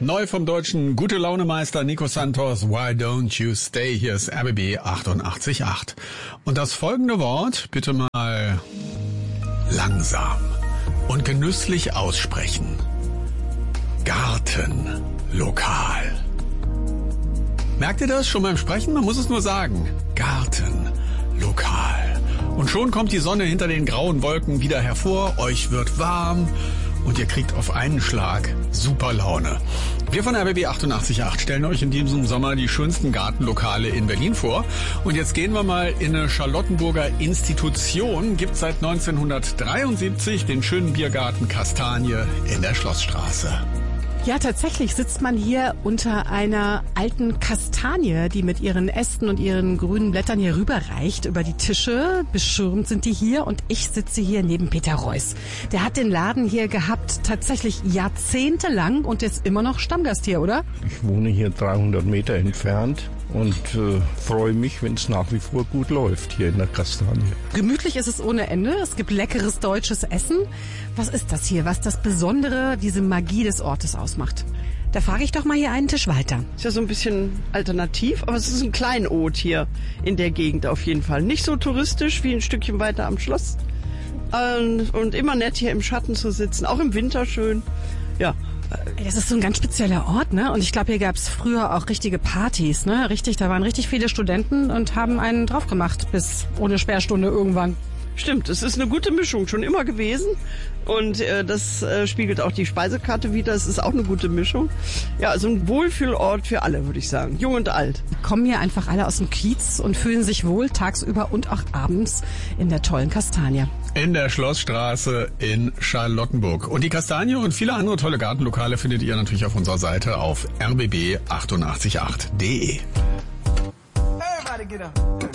Neu vom deutschen Gute-Laune-Meister Nico Santos, Why Don't You Stay? Hier ist RBB 88.8. Und das folgende Wort bitte mal langsam und genüsslich aussprechen. Gartenlokal. Merkt ihr das schon beim Sprechen? Man muss es nur sagen. Gartenlokal. Und schon kommt die Sonne hinter den grauen Wolken wieder hervor, euch wird warm und ihr kriegt auf einen Schlag super Laune. Wir von RBB 88.8 stellen euch in diesem Sommer die schönsten Gartenlokale in Berlin vor. Und jetzt gehen wir mal in eine Charlottenburger Institution. Gibt seit 1973 den schönen Biergarten Kastanie in der Schlossstraße. Ja, tatsächlich sitzt man hier unter einer alten Kastanie, die mit ihren Ästen und ihren grünen Blättern hier rüberreicht über die Tische. Beschirmt sind die hier und ich sitze hier neben Peter Reuss. Der hat den Laden hier gehabt, tatsächlich jahrzehntelang und ist immer noch Stammgast hier, oder? Ich wohne hier 300 Meter entfernt und freue mich, wenn es nach wie vor gut läuft hier in der Kastanie. Gemütlich ist es ohne Ende. Es gibt leckeres deutsches Essen. Was ist das hier, was das Besondere, diese Magie des Ortes ausmacht? Da frage ich doch mal hier einen Tisch weiter. Ist ja so ein bisschen alternativ, aber es ist ein Kleinod hier in der Gegend auf jeden Fall. Nicht so touristisch wie ein Stückchen weiter am Schloss. Und immer nett hier im Schatten zu sitzen, auch im Winter schön. Ja. Das ist so ein ganz spezieller Ort, ne? Und ich glaube, hier gab es früher auch richtige Partys, ne? Richtig, da waren richtig viele Studenten und haben einen drauf gemacht, bis ohne Sperrstunde irgendwann. Stimmt, es ist eine gute Mischung, schon immer gewesen. Und das spiegelt auch die Speisekarte wider. Es ist auch eine gute Mischung. Ja, also ein Wohlfühlort für alle, würde ich sagen. Jung und alt. Kommen hier einfach alle aus dem Kiez und fühlen sich wohl tagsüber und auch abends in der tollen Kastanie. In der Schlossstraße in Charlottenburg. Und die Kastanie und viele andere tolle Gartenlokale findet ihr natürlich auf unserer Seite auf rbb888.de. Everybody get up.